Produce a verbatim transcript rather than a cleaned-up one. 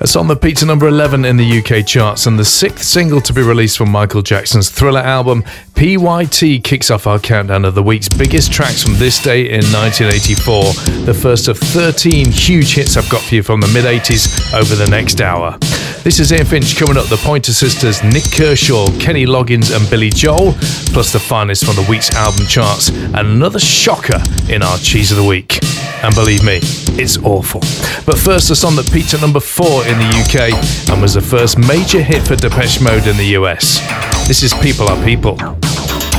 A song that peaked at number eleven in the U K charts and the sixth single to be released from Michael Jackson's Thriller album. P Y T kicks off our countdown of the week's biggest tracks from this day in nineteen eighty-four. The first of thirteen huge hits I've got for you from the mid-eighties over the next hour. This is Ian Finch. Coming up, the Pointer Sisters, Nick Kershaw, Kenny Loggins and Billy Joel, plus the finest from the week's album charts, and another shocker in our Cheese of the Week. And believe me, it's awful. But first, a song that peaked at number four in the U K and was the first major hit for Depeche Mode in the U S. This is People Are People.